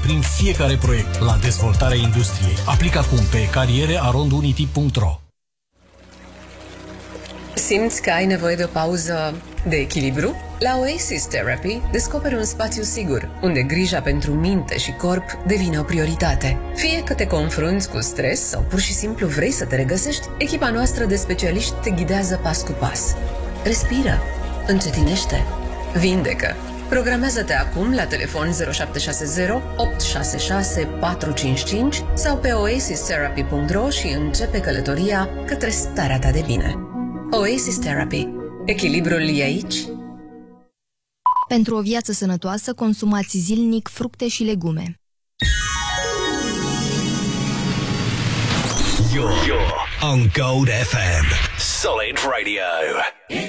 prin fiecare proiect la dezvoltarea industriei. Aplică acum pe cariere@unity.ro. Simți că ai nevoie de o pauză de echilibru? La Oasis Therapy descoperi un spațiu sigur, unde grija pentru minte și corp devine o prioritate. Fie că te confrunți cu stres sau pur și simplu vrei să te regăsești, echipa noastră de specialiști te ghidează pas cu pas. Respiră, încetinește, vindecă. Programează-te acum la telefon 0760 866 455 sau pe oasistherapy.ro și începe călătoria către starea ta de bine. Oasis Therapy. Echilibrul e aici. Pentru o viață sănătoasă, consumați zilnic fructe și legume. You're on Gold FM. Solid Radio.